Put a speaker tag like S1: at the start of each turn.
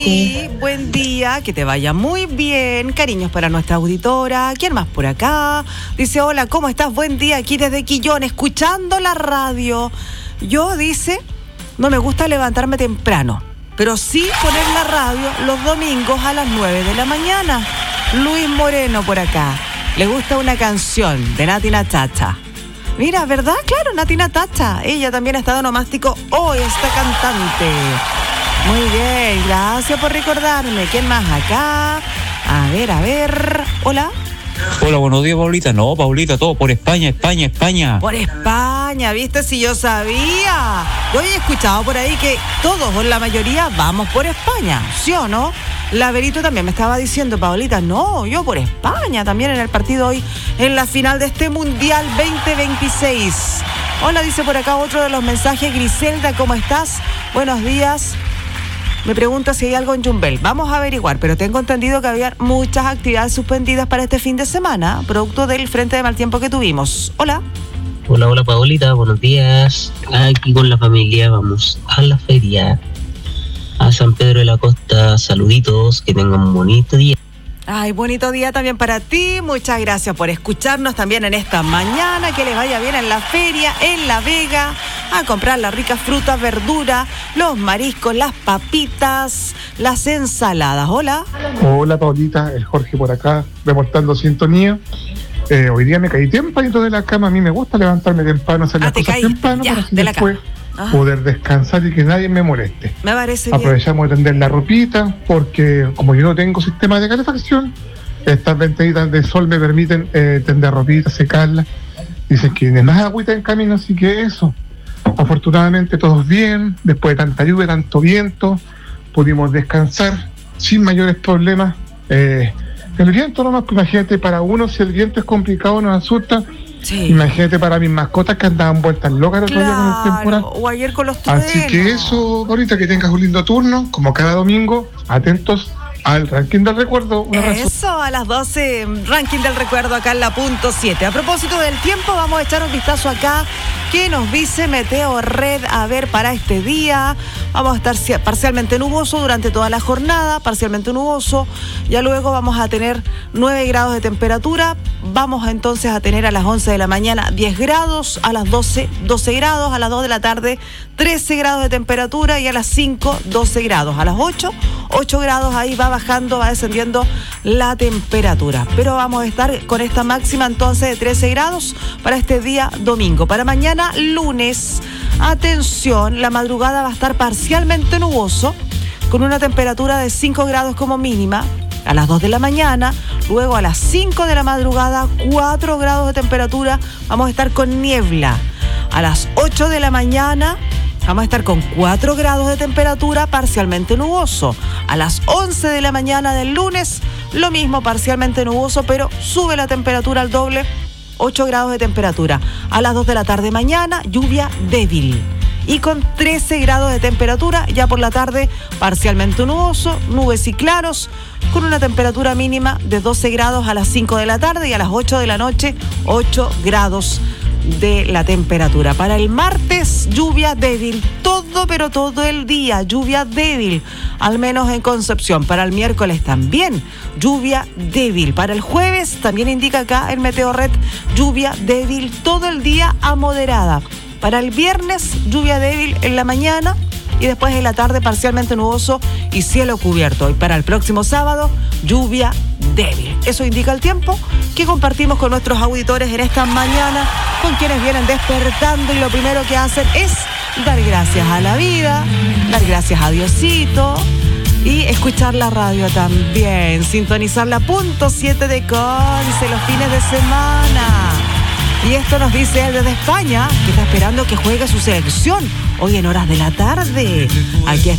S1: Y buen día, que te vaya muy bien. Cariños para nuestra auditora. ¿Quién más por acá? Dice, hola, ¿cómo estás? Buen día, aquí desde Quillón, escuchando la radio. Yo, dice, no me gusta levantarme temprano, pero sí poner la radio los domingos a las 9 de la mañana. Luis Moreno por acá. Le gusta una canción de Nati Natacha. Mira, ¿verdad? Claro, Nati Natacha. Ella también ha estado en Omástico hoy, esta cantante. Muy bien, gracias por recordarme. ¿Quién más acá? A ver. Hola.
S2: Hola, buenos días, Paulita. No, Paulita, todo por España.
S1: Por España, ¿viste? Si yo sabía. Yo he escuchado por ahí que todos o la mayoría vamos por España, ¿sí o no? La Verito también me estaba diciendo, Paulita, no, yo por España también en el partido hoy, en la final de este Mundial 2026. Hola, dice por acá otro de los mensajes. Griselda, ¿cómo estás? Buenos días. Me pregunta si hay algo en Yumbel. Vamos a averiguar, pero tengo entendido que había muchas actividades suspendidas para este fin de semana, producto del frente de mal tiempo que tuvimos. Hola.
S3: Hola, Paolita, buenos días. Aquí con la familia vamos a la feria, a San Pedro de la Costa. Saluditos, que tengan un bonito día.
S1: Ay, bonito día también para ti. Muchas gracias por escucharnos también en esta mañana. Que les vaya bien en la feria, en La Vega, a comprar las ricas frutas, verduras, los mariscos, las papitas, las ensaladas. Hola.
S4: Hola, Paulita, el Jorge por acá, reportando sintonía. Hoy día me caí tempranito de la cama. A mí me gusta levantarme temprano, hacer las cosas temprano, para así después poder descansar y que nadie me moleste.
S1: Me parece bien.
S4: Aprovechamos de tender la ropita, porque como yo no tengo sistema de calefacción, estas ventanitas de sol me permiten tender ropita, secarla. Dicen que tiene más agüita en camino, así que eso. Afortunadamente todos bien, después de tanta lluvia, tanto viento, pudimos descansar sin mayores problemas. El viento nomás, pues imagínate, para uno si el viento es complicado, nos asusta. Sí. Imagínate para mis mascotas que andaban vueltas locas el otro día con el temporal.
S1: O ayer con los truenos.
S4: Así que eso, ahorita que tengas un lindo turno, como cada domingo, atentos al ranking del recuerdo.
S1: Eso, a las 12, ranking del recuerdo acá en la punto 7. A propósito del tiempo, vamos a echar un vistazo acá. ¿Qué nos dice Meteo Red? A ver, para este día vamos a estar parcialmente nuboso durante toda la jornada, parcialmente nuboso. Ya luego vamos a tener 9 grados de temperatura. Vamos entonces a tener a las 11 de la mañana 10 grados, a las 12 grados, a las 2 de la tarde 13 grados de temperatura y a las 5 12 grados. A las 8 grados, ahí va bajando, va descendiendo la temperatura. Pero vamos a estar con esta máxima entonces de 13 grados para este día domingo. Para mañana lunes, atención, la madrugada va a estar parcialmente nuboso, con una temperatura de 5 grados como mínima. A las 2 de la mañana, luego a las 5 de la madrugada, 4 grados de temperatura, vamos a estar con niebla. A las 8 de la mañana vamos a estar con 4 grados de temperatura, parcialmente nuboso. A las 11 de la mañana del lunes, lo mismo, parcialmente nuboso, pero sube la temperatura al doble, 8 grados de temperatura. A las 2 de la tarde mañana, lluvia débil. Y con 13 grados de temperatura, ya por la tarde, parcialmente nuboso, nubes y claros, con una temperatura mínima de 12 grados a las 5 de la tarde y a las 8 de la noche, 8 grados de la temperatura. Para el martes, lluvia débil, pero todo el día, lluvia débil, al menos en Concepción. Para el miércoles también, lluvia débil. Para el jueves, también indica acá el Meteo Red, lluvia débil todo el día a moderada. Para el viernes, lluvia débil en la mañana y después en la tarde parcialmente nuboso y cielo cubierto. Y para el próximo sábado, lluvia débil. Eso indica el tiempo que compartimos con nuestros auditores en esta mañana, con quienes vienen despertando y lo primero que hacen es dar gracias a la vida, dar gracias a Diosito y escuchar la radio también, sintonizar la punto 7 de Conce los fines de semana. Y esto nos dice él desde España, que está esperando que juegue su selección hoy en horas de la tarde. Aquí está.